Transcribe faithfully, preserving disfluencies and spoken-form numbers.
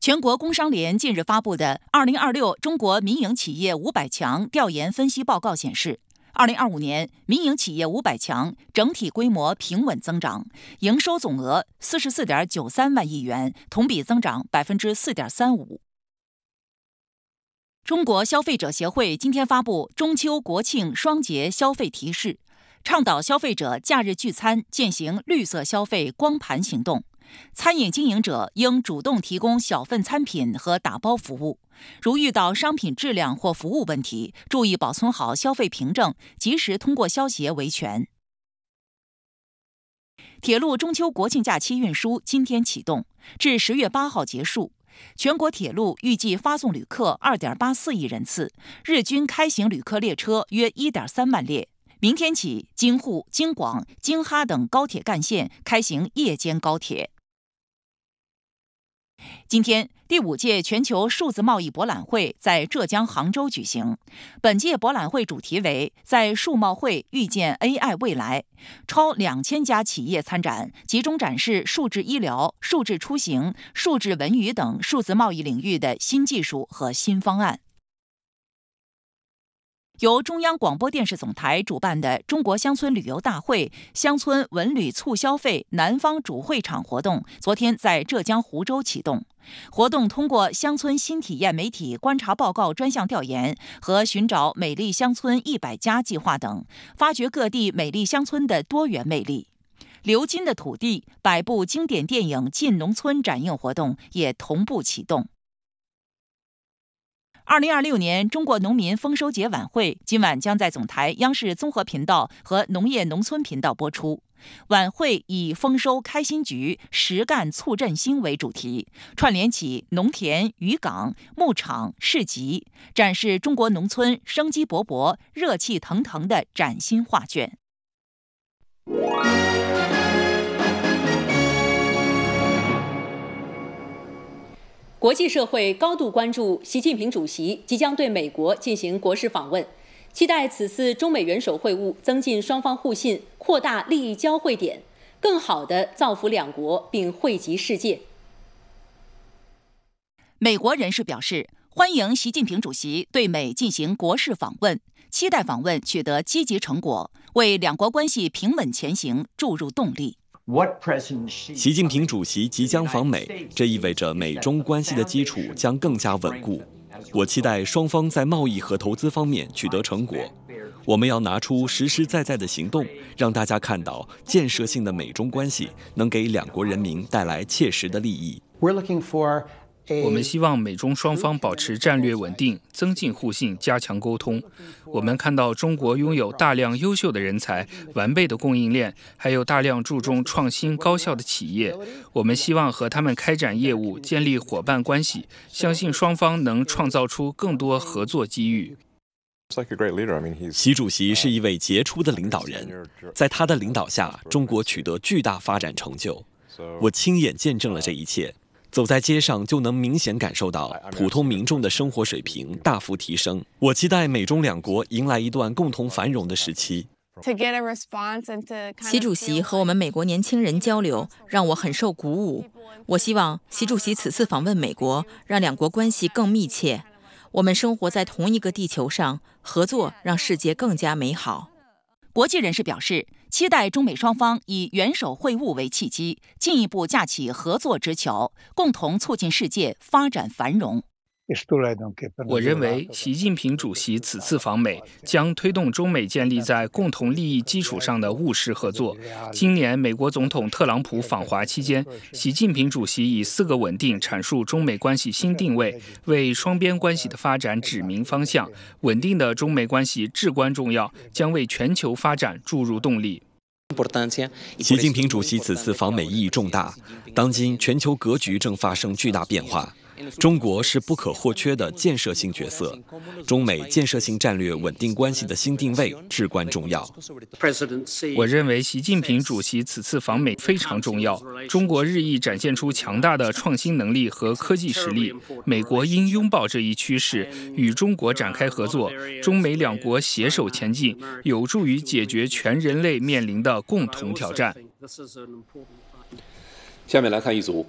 全国工商联近日发布的《二零二六中国民营企业五百强调研分析报告》显示，二零二五年民营企业五百强整体规模平稳增长，营收总额四十四点九三万亿元，同比增长百分之四点三五。中国消费者协会今天发布中秋国庆双节消费提示，倡导消费者假日聚餐践行绿色消费光盘行动。餐饮经营者应主动提供小份餐品和打包服务，如遇到商品质量或服务问题，注意保存好消费凭证，及时通过消协维权。铁路中秋国庆假期运输今天启动，至十月八号结束。全国铁路预计发送旅客二点八四亿人次，日均开行旅客列车约一点三万列。明天起，京沪、京广、京哈等高铁干线开行夜间高铁。今天，第五届全球数字贸易博览会在浙江杭州举行。本届博览会主题为“在数贸会遇见 A I 未来”，超两千家企业参展，集中展示数字医疗、数字出行、数字文娱等数字贸易领域的新技术和新方案。由中央广播电视总台主办的中国乡村旅游大会乡村文旅促消费南方主会场活动，昨天在浙江湖州启动。活动通过乡村新体验媒体观察报告专项调研和寻找美丽乡村一百家计划等，发掘各地美丽乡村的多元魅力。流金的土地百部经典电影进农村展映活动也同步启动。二零二六年中国农民丰收节晚会今晚将在总台央视综合频道和农业农村频道播出。晚会以丰收开心局，实干促振兴为主题，串联起农田、渔港、牧场、市集，展示中国农村生机勃勃、热气腾腾的崭新画卷。 国际社会高度关注习近平主席即将对美国进行国事访问，期待此次中美元首会晤增进双方互信，扩大利益交汇点，更好地造福两国并惠及世界。 美国人士表示，欢迎习近平主席对美进行国事访问，期待访问取得积极成果，为两国关系平稳前行注入动力。 习近平主席即将访美，这意味着美中关系的基础将更加稳固。我期待双方在贸易和投资方面取得成果。我们要拿出实实在在的行动，让大家看到建设性的美中关系能给两国人民带来切实的利益。 我们希望美中双方保持战略稳定，增进互信，加强沟通。我们看到中国拥有大量优秀的人才、完备的供应链，还有大量注重创新高效的企业。我们希望和他们开展业务，建立伙伴关系，相信双方能创造出更多合作机遇。 习主席是一位杰出的领导人，在他的领导下，中国取得巨大发展成就。我亲眼见证了这一切。走在街上就能明显感受到普通民众的生活水平大幅提升。我期待美中两国迎来一段共同繁荣的时期。 习主席和我们美国年轻人交流，让我很受鼓舞。我希望习主席此次访问美国，让两国关系更密切。我们生活在同一个地球上，合作让世界更加美好。 国际人士表示，期待中美双方以元首会晤为契机，进一步架起合作之桥，共同促进世界发展繁荣。 我认为，习近平主席此次访美将推动中美建立在共同利益基础上的务实合作。今年美国总统特朗普访华期间，习近平主席以四个稳定阐述中美关系新定位，为双边关系的发展指明方向。稳定的中美关系至关重要，将为全球发展注入动力。 习近平主席此次访美意义重大，当今全球格局正发生巨大变化。中国是不可或缺的建设性角色，中美建设性战略稳定关系的新定位至关重要。 我认为习近平主席此次访美非常重要，中国日益展现出强大的创新能力和科技实力，美国应拥抱这一趋势，与中国展开合作，中美两国携手前进，有助于解决全人类面临的共同挑战。 下面来看一组